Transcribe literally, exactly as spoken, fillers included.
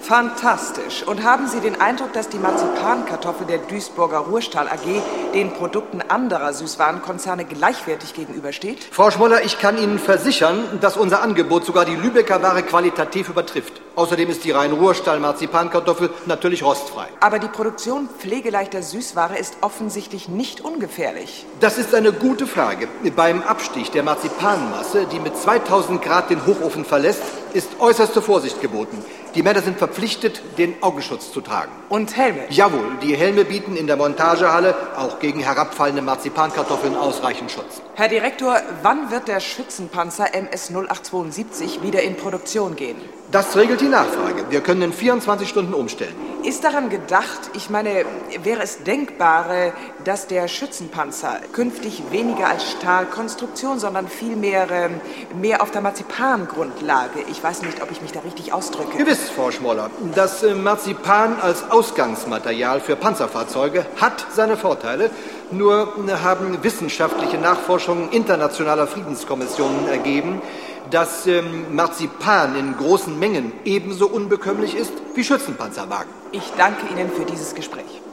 Fantastisch. Und haben Sie den Eindruck, dass die Marzipankartoffel der Duisburger Ruhrstahl A G den Produkten anderer Süßwarenkonzerne gleichwertig gegenübersteht? Frau Schmoller, ich kann Ihnen versichern, dass unser Angebot sogar die Lübecker Ware qualitativ übertrifft. Außerdem ist die Rhein-Ruhrstahl-Marzipankartoffel natürlich rostfrei. Aber die Produktion pflegeleichter Süßware ist offensichtlich nicht ungefährlich. Das ist eine gute Frage. Beim Abstich der Marzipanmasse, die mit zweitausend Grad den Hochofen verlässt, ist äußerste Vorsicht geboten. Die Männer sind verpflichtet, den Augenschutz zu tragen. Und Helme? Jawohl, die Helme bieten in der Montagehalle auch gegen herabfallende Marzipankartoffeln ausreichend Schutz. Herr Direktor, wann wird der Schützenpanzer M S null acht zweiundsiebzig wieder in Produktion gehen? Das regelt die Nachfrage. Wir können in vierundzwanzig Stunden umstellen. Ist daran gedacht, ich meine, wäre es denkbar, dass der Schützenpanzer künftig weniger als Stahlkonstruktion, sondern vielmehr mehr auf der Marzipangrundlage, ich weiß nicht, ob ich mich da richtig ausdrücke. Gewiss, Frau Schmoller. Das Marzipan als Ausgangsmaterial für Panzerfahrzeuge hat seine Vorteile. Nur haben wissenschaftliche Nachforschungen internationaler Friedenskommissionen ergeben, dass ähm, Marzipan in großen Mengen ebenso unbekömmlich ist wie Schützenpanzerwagen. Ich danke Ihnen für dieses Gespräch.